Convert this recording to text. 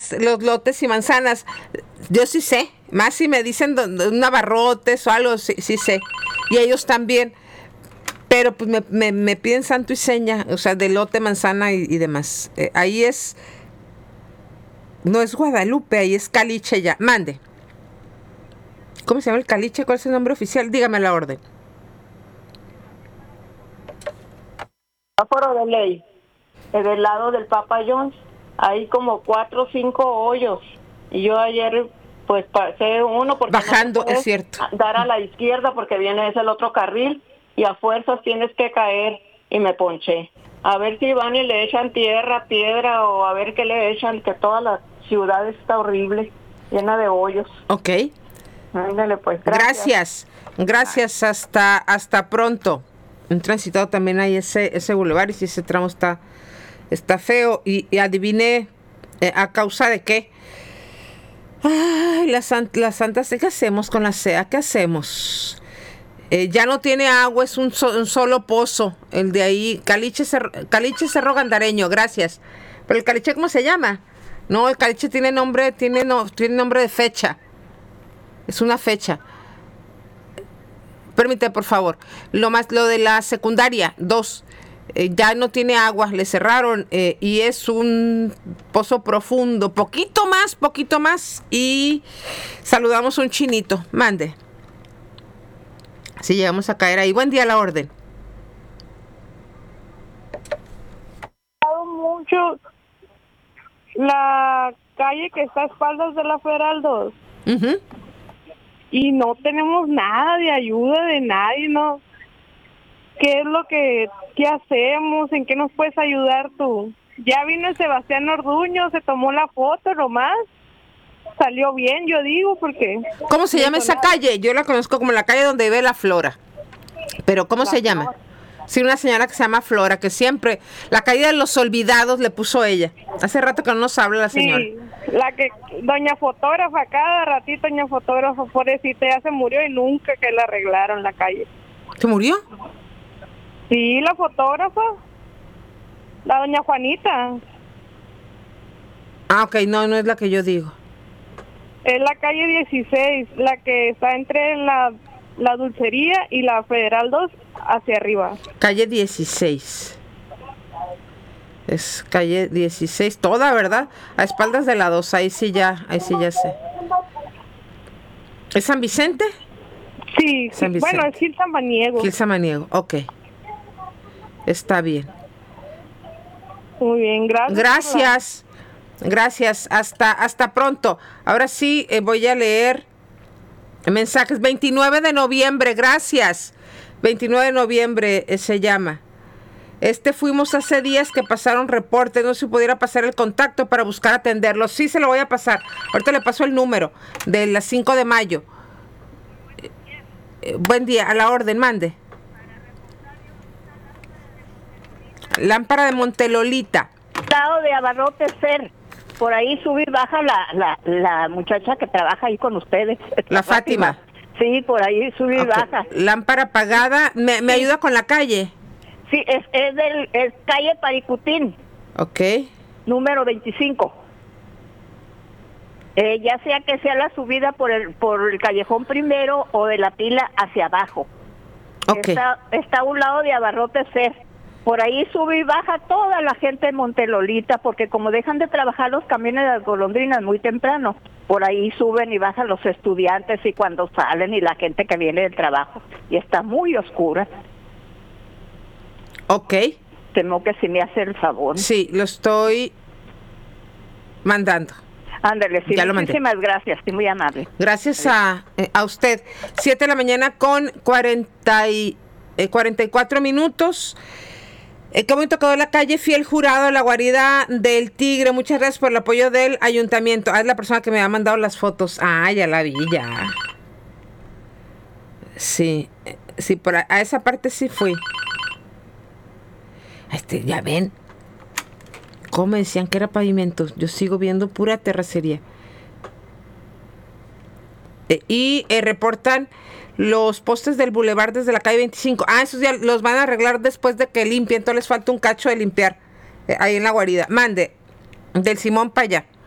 los lotes y manzanas, yo sí sé, más si me dicen un abarrotes o algo, sí sé, y ellos también, pero pues me piden santo y seña, o sea, de lote, manzana y demás. Ahí no es Guadalupe, ahí es Caliche ya. Mande. ¿Cómo se llama el Caliche? ¿Cuál es el nombre oficial? Dígame la orden. Semáforo de ley, del lado del Papa John's, hay como 4 o 5 hoyos. Y yo ayer, pues, pasé uno porque bajando, no es cierto. Dar a la izquierda porque viene ese el otro carril y a fuerzas tienes que caer y me ponché. A ver si van y le echan tierra, piedra o a ver qué le echan, que toda la ciudad está horrible, llena de hoyos. Ok. Ándale, pues, Gracias, hasta pronto. En transitado también hay ese bulevar y si ese tramo está feo y adiviné a causa de qué. Ay, las santas, ¿qué hacemos con la SEA? ¿Qué hacemos? Ya no tiene agua, es un solo pozo, el de ahí, Caliche Cerro Gandareño, gracias. Pero el Caliche, ¿cómo se llama? No, el Caliche tiene nombre de fecha. Es una fecha. Permíteme, por favor. Lo de la secundaria, 2. Ya no tiene agua, le cerraron y es un pozo profundo. Poquito más. Y saludamos a un chinito. Mande. Si llegamos a caer ahí. Buen día a la orden. Mucho la calle que está a espaldas de la Federal 2. Uh-huh. Y no tenemos nada de ayuda de nadie, ¿no? ¿Qué es lo que hacemos? ¿En qué nos puedes ayudar tú? Ya vino Sebastián Orduño, se tomó la foto nomás. Salió bien, yo digo, porque... ¿Cómo se llama esa calle? Yo la conozco como la calle donde vive la Flora. Pero ¿cómo se llama? Sí, una señora que se llama Flora, que siempre... La calle de los olvidados le puso ella. Hace rato que no nos habla la señora. Sí, la que... Doña fotógrafa, cada ratito doña fotógrafa, pobrecita, ya se murió y nunca que la arreglaron la calle. ¿Se murió? Sí, la fotógrafa. La doña Juanita. Ah, ok, no es la que yo digo. Es la calle 16, la que está entre la Dulcería y la Federal 2 hacia arriba. Calle 16. Es calle 16, toda, ¿verdad? A espaldas de la 2, ahí sí ya sé. ¿Es San Vicente? Sí, San Vicente. Bueno, es Gil Samaniego. Gil Samaniego, ok. Está bien. Muy bien, gracias. Gracias, hasta pronto. Ahora sí voy a leer mensajes. 29 de noviembre, gracias. 29 de noviembre se llama. Fuimos hace días que pasaron reportes, no sé si pudiera pasar el contacto para buscar atenderlo. Sí, se lo voy a pasar. Ahorita le paso el número de las 5 de mayo. Buen día, a la orden, mande. Lámpara de Montelolita. Lado de Abarrotes Ser. Por ahí sube y baja la muchacha que trabaja ahí con ustedes. La Fátima. Sí, por ahí sube y baja. Lámpara apagada. ¿Me ayuda con la calle? Sí, es calle Paricutín. Ok. Número 25. Ya sea que sea la subida por el callejón primero o de la pila hacia abajo. Ok. Está a un lado de Abarrotes Ser. Por ahí sube y baja toda la gente de Montelolita, porque como dejan de trabajar los camiones de las golondrinas muy temprano, por ahí suben y bajan los estudiantes y cuando salen y la gente que viene del trabajo. Y está muy oscura. Ok. Temo que si me hace el favor. Sí, lo estoy mandando. Ándale, sí, ya lo mandé. Muchísimas gracias, sí, muy amable. Gracias a usted. 7 de la mañana con 44 minutos. Qué bonito quedó la calle Fiel Jurado, la guarida del Tigre. Muchas gracias por el apoyo del ayuntamiento. Es la persona que me ha mandado las fotos. Ah, ya la vi, ya. Sí, a esa parte sí fui. Ya ven. ¿Cómo me decían que era pavimento? Yo sigo viendo pura terracería. Y reportan los postes del bulevar desde la calle 25. Esos ya los van a arreglar después de que limpien. Entonces les falta un cacho de limpiar ahí en la guarida. Mande, del Simón para allá.